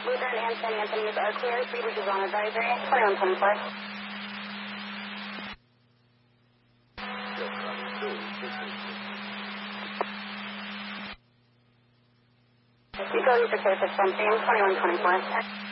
Lutheran and San Anthony's are clear. Cedars is on advisory. 2124. Utilities are clear for something. 2124.